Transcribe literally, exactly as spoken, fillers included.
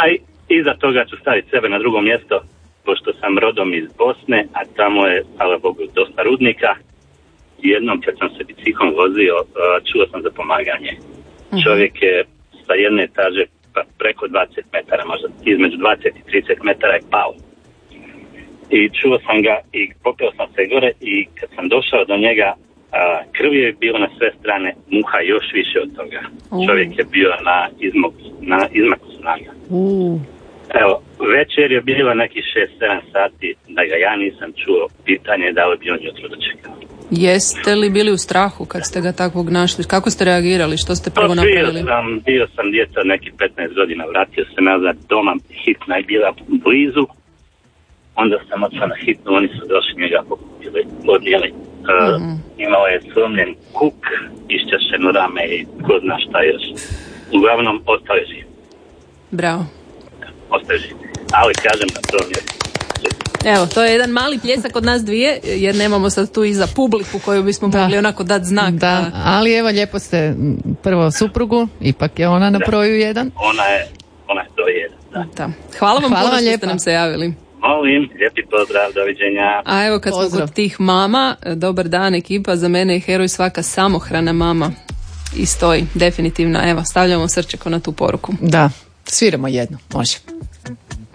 A i, iza toga ću staviti sebe na drugo mjesto, pošto sam rodom iz Bosne, a tamo je, hvala Bogu, dosta rudnika. Jednom kad sam se biciklom vozio, čuo sam za pomaganje. Uh-huh. Čovjek je sa jedne etaže pa preko dvadeset metara, možda između dvadeset i trideset metara je pao. I čuo sam ga i popeo sam se gore i kad sam došao do njega, a, krvi je bilo na sve strane, muha još više od toga. Uh. Čovjek je bio na izmaku, na izmaku snaga. Uh. Evo, večer je bilo nekih šest sedam sati da ga ja nisam čuo. Pitanje je da li bi on jutro dočekao. Jeste li bili u strahu kad ste ga takvog našli? Kako ste reagirali? Što ste prvo pa, napravili? Bio sam, bio sam djeca nekih petnaest godina, vratio se nazad doma, hitna je bila blizu. Onda sam otišao na hitnu, oni su došli njega pokupili, odnijeli. Uh, mm-hmm. Imao je slomljen kuk, iščešeno rame i ko zna šta još. Uglavnom, ostao je živ. Bravo. Ostao je živ. Ali kažem na to mjestu. Evo, to je jedan mali pljesak od nas dvije, jer nemamo sad tu iza publiku koju bismo da. mogli onako dati znak. Da, ali evo, lijepo ste prvo suprugu, ipak je ona na broju jedan. Ona je, ona je broj jedan, da. da. Hvala vam Hvala puno što lijepa. ste nam se javili. Molim, lijepi pozdrav, doviđenja. A evo kad Pozdrav. smo kod tih mama, dobar dan ekipa, za mene je heroj svaka samohrana mama i stoji, definitivno. Evo, stavljamo srčeko na tu poruku. Da, sviramo jednu, može.